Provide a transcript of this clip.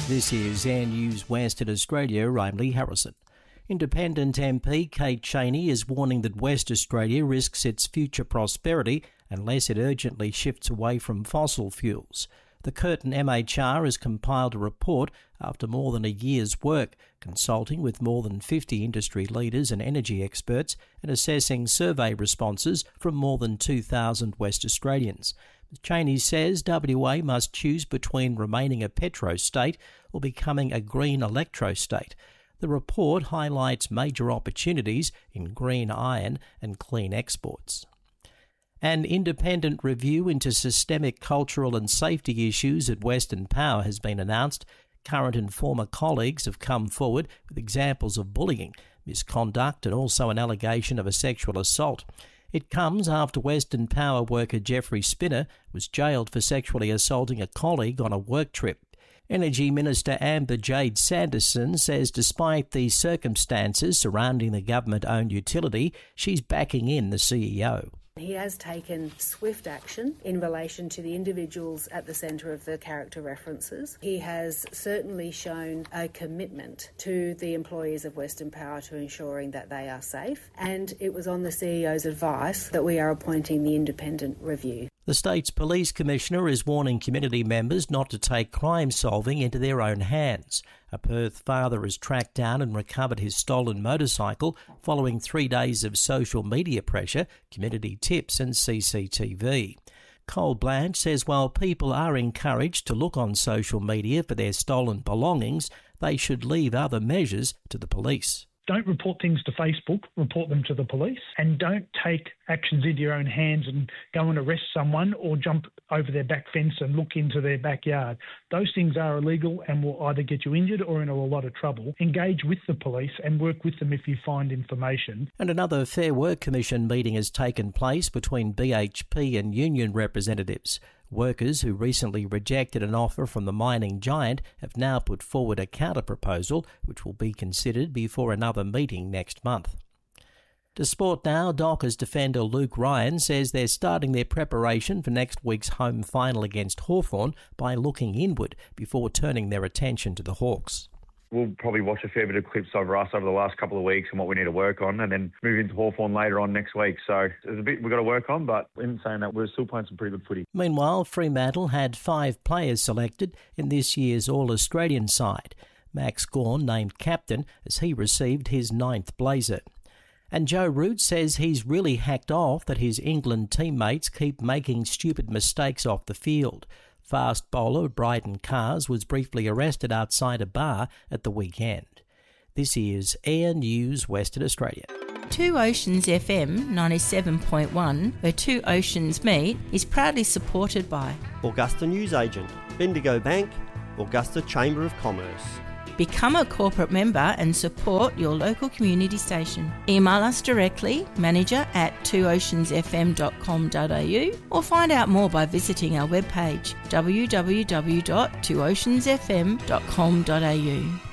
This is Air News Western Australia. I'm Lee Harrison. Independent MP Kate Chaney is warning that West Australia risks its future prosperity unless it urgently shifts away from fossil fuels. The Curtin MHR has compiled a report after more than a year's work, consulting with more than 50 industry leaders and energy experts and assessing survey responses from more than 2,000 West Australians. Chaney says WA must choose between remaining a petro-state or becoming a green electro-state. The report highlights major opportunities in green iron and clean exports. An independent review into systemic cultural and safety issues at Western Power has been announced. Current and former colleagues have come forward with examples of bullying, misconduct and also an allegation of a sexual assault. It comes after Western Power worker Jeffrey Spinner was jailed for sexually assaulting a colleague on a work trip. Energy Minister Amber Jade Sanderson says despite the circumstances surrounding the government-owned utility, she's backing in the CEO. He has taken swift action in relation to the individuals at the centre of the character references. He has certainly shown a commitment to the employees of Western Power to ensuring that they are safe, and it was on the CEO's advice that we are appointing the independent review. The state's police commissioner is warning community members not to take crime solving into their own hands. A Perth father has tracked down and recovered his stolen motorcycle following 3 days of social media pressure, community tips and CCTV. Cole Blanche says while people are encouraged to look on social media for their stolen belongings, they should leave other measures to the police. Don't report things to Facebook, report them to the police, and don't take actions into your own hands and go and arrest someone or jump over their back fence and look into their backyard. Those things are illegal and will either get you injured or in a lot of trouble. Engage with the police and work with them if you find information. And another Fair Work Commission meeting has taken place between BHP and union representatives. Workers who recently rejected an offer from the mining giant have now put forward a counter-proposal which will be considered before another meeting next month. To sport now, Dockers defender Luke Ryan says they're starting their preparation for next week's home final against Hawthorn by looking inward before turning their attention to the Hawks. We'll probably watch a fair bit of clips over us over the last couple of weeks and what we need to work on, and then move into Hawthorn later on next week. So there's a bit we've got to work on, but in saying that, we're still playing some pretty good footy. Meanwhile, Fremantle had 5 players selected in this year's All-Australian side. Max Gawn named captain as he received his 9th blazer. And Joe Root says he's really hacked off that his England teammates keep making stupid mistakes off the field. Fast bowler Bryden Cars was briefly arrested outside a bar at the weekend. This is Air News Western Australia. Two Oceans FM 97.1, where two oceans meet, is proudly supported by Augusta Newsagent, Bendigo Bank, Augusta Chamber of Commerce. Become a corporate member and support your local community station. Email us directly, manager@twooceansfm.com.au, or find out more by visiting our webpage www.twooceansfm.com.au.